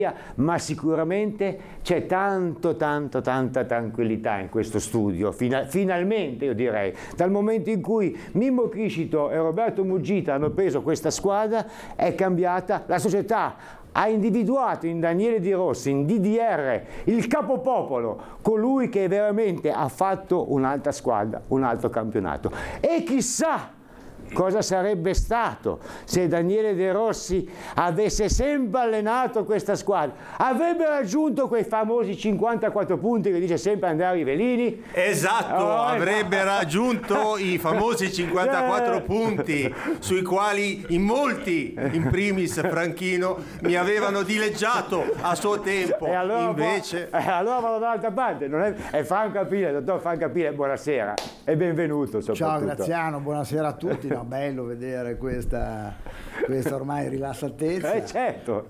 ma sicuramente c'è tanta tranquillità in questo studio, finalmente io direi, dal momento in cui Mimmo Criscito e Roberto Muggita hanno preso questa squadra è cambiata la società. Ha individuato in Daniele De Rossi, in DDR, il capopopolo, colui che veramente ha fatto un'altra squadra, un altro campionato. E chissà cosa sarebbe stato se Daniele De Rossi avesse sempre allenato questa squadra? Avrebbe raggiunto quei famosi 54 punti che dice sempre Andrea Rivellini? Esatto, avrebbe raggiunto i famosi 54 punti sui quali in molti, in primis Franchino, mi avevano dileggiato a suo tempo. E allora invece allora vado dall'altra parte, non è Franco Aprile, dottor Franco Aprile, buonasera e benvenuto soprattutto. Ciao Graziano, buonasera a tutti. No, bello vedere questa ormai rilassatezza. Certo.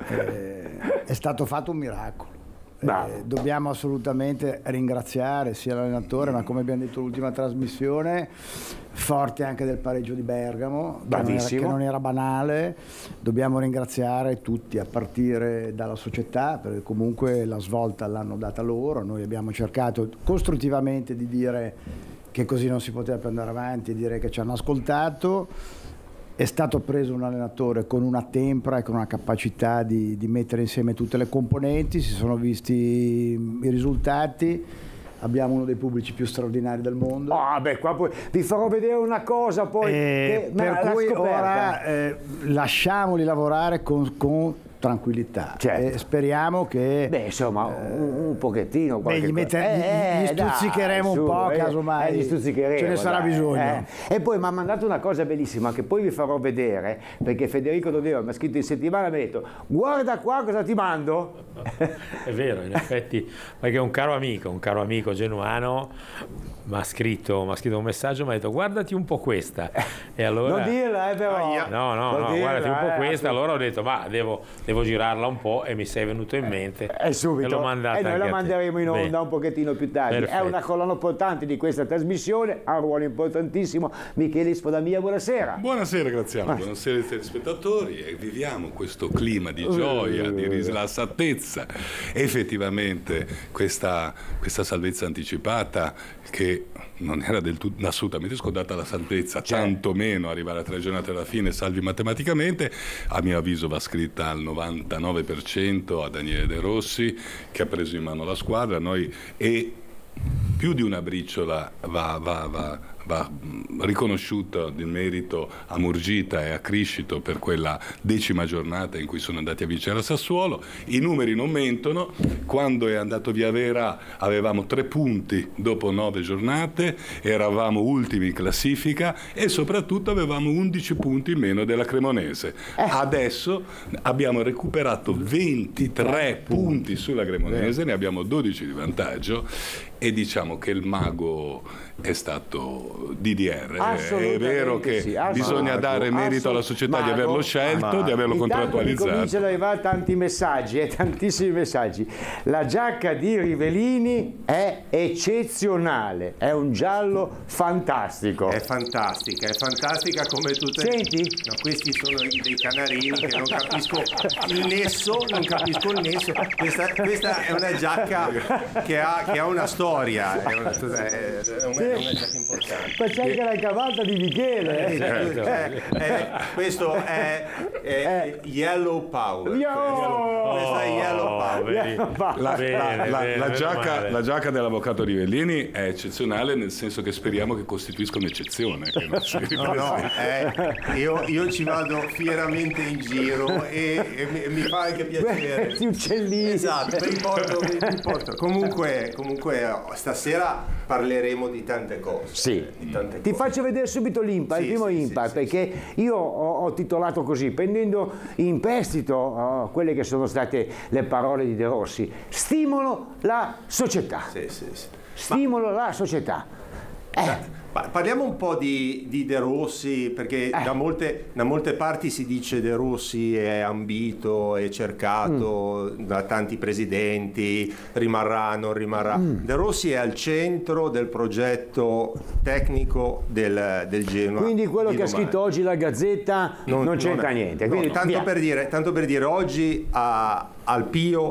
È stato fatto un miracolo. Dobbiamo assolutamente ringraziare sia l'allenatore, ma come abbiamo detto l'ultima trasmissione, forte anche del pareggio di Bergamo, che non era banale. Dobbiamo ringraziare tutti, a partire dalla società, perché comunque la svolta l'hanno data loro. Noi abbiamo cercato costruttivamente di dire che così non si poteva più andare avanti e dire che ci hanno ascoltato. È stato preso un allenatore con una tempra e con una capacità di mettere insieme tutte le componenti, si sono visti i risultati. Abbiamo uno dei pubblici più straordinari del mondo. Qua poi vi farò vedere una cosa poi. Per cui ora lasciamoli lavorare con tranquillità. Certo. E speriamo che insomma un pochettino gli stuzzicheremo un po', casomai ce ne sarà bisogno. E poi mi ha mandato una cosa bellissima che poi vi farò vedere, perché Federico Dodeo mi ha scritto in settimana, mi ha detto guarda qua cosa ti mando. È vero, in effetti, perché un caro amico genuano mi ha scritto un messaggio, mi ha detto guardati un po' questa, e allora non dirla però no, guardati un po' questa, allora ho detto ma devo girarla un po', e mi sei venuto in mente subito, e l'ho mandata e noi la manderemo in onda un pochettino più tardi. Perfetto. È una colonna portante di questa trasmissione, ha un ruolo importantissimo. Michele Spadamia, buonasera. Buonasera Graziano, buonasera ai telespettatori, e viviamo questo clima di gioia, di rilassatezza. Effettivamente questa salvezza anticipata, che non era assolutamente scontata la salvezza, tantomeno arrivare a 3 giornate alla fine salvi matematicamente, a mio avviso va scritta al 99% a Daniele De Rossi, che ha preso in mano la squadra. E più di una briciola va riconosciuto il merito a Murgita e a Criscito per quella 10ª giornata in cui sono andati a vincere a Sassuolo. I numeri non mentono: quando è andato via Vera avevamo 3 punti dopo 9 giornate, eravamo ultimi in classifica e soprattutto avevamo 11 punti in meno della Cremonese. Adesso abbiamo recuperato 23 punti sulla Cremonese, ne abbiamo 12 di vantaggio, e diciamo che il mago è stato DDR. È vero che bisogna dare merito alla società di averlo scelto, di averlo contrattualizzato. Cominciano ad arrivare tanti messaggi, tantissimi messaggi. La giacca di Rivellini è eccezionale, è un giallo fantastico. È fantastica come tutte. Senti? No, questi sono dei canarini che non capisco il nesso. Questa è una giacca che ha una storia, è una giacca importante. Ma c'è anche la cavalca di Michele. Questo è Yellow Power. Questa è Yellow Power. La giacca dell'avvocato Rivellini è eccezionale, nel senso che speriamo che costituisca un'eccezione. Io ci vado fieramente in giro e mi fa anche piacere. Questi uccellini. Esatto, mi porto. Comunque stasera parleremo di tante cose. Ti faccio vedere subito l'Impar, il primo Impar, perché io ho titolato così, prendendo in prestito quelle che sono state le parole di De Rossi: stimolo la società. Stimolo la società. Parliamo un po' di De Rossi, perché da molte parti si dice De Rossi è ambito, è cercato da tanti presidenti, rimarrà, non rimarrà. De Rossi è al centro del progetto tecnico del Genoa. Quindi quello che ha scritto oggi la Gazzetta non c'entra niente. Quindi, tanto per dire, oggi al Pio